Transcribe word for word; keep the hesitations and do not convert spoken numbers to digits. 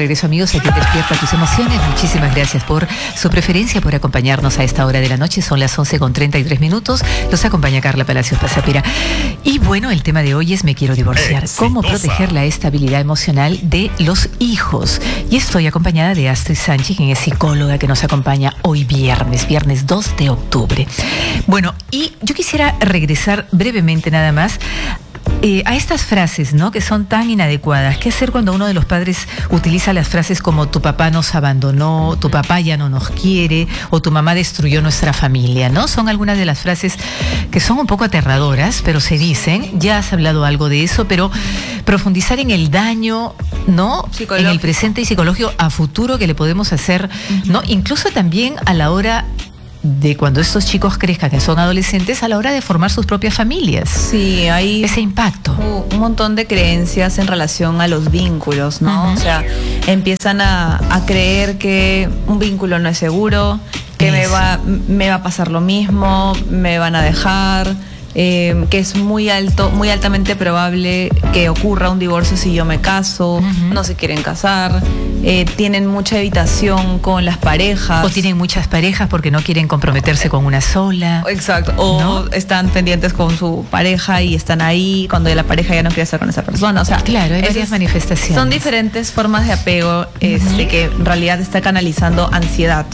regreso, amigos, aquí Despierta Tus Emociones. Muchísimas gracias por su preferencia, por acompañarnos a esta hora de la noche. Son las once con treinta y tres minutos. Los acompaña Carla Palacios Pasapera. Y bueno, el tema de hoy es Me quiero divorciar. Exitosa. Cómo proteger la estabilidad emocional de los hijos. Y estoy acompañada de Astrid Sánchez, quien es psicóloga, que nos acompaña hoy viernes, viernes dos de octubre. Bueno, y yo quisiera regresar brevemente nada más Eh, a estas frases, ¿no?, que son tan inadecuadas. ¿Qué hacer cuando uno de los padres utiliza las frases como tu papá nos abandonó, tu papá ya no nos quiere o tu mamá destruyó nuestra familia, ¿no? Son algunas de las frases que son un poco aterradoras, pero se dicen. Ya has hablado algo de eso, pero profundizar en el daño, ¿no?, en el presente y psicológico a futuro que le podemos hacer, ¿no? Incluso también a la hora de cuando estos chicos crezcan, que son adolescentes, a la hora de formar sus propias familias. Sí, hay ese impacto. Un montón de creencias en relación a los vínculos, ¿no? Uh-huh. O sea, empiezan a, a creer que un vínculo no es seguro, que me va, me va a pasar lo mismo, me van a dejar, eh, que es muy alto, muy altamente probable que ocurra un divorcio si yo me caso, uh-huh. no se quieren casar. Eh, tienen mucha evitación con las parejas. O tienen muchas parejas porque no quieren comprometerse con una sola. Exacto. O ¿no? están pendientes con su pareja y están ahí cuando la pareja ya no quiere estar con esa persona. O sea, claro, hay varias manifestaciones. Son diferentes formas de apego, este, uh-huh. que en realidad está canalizando ansiedad.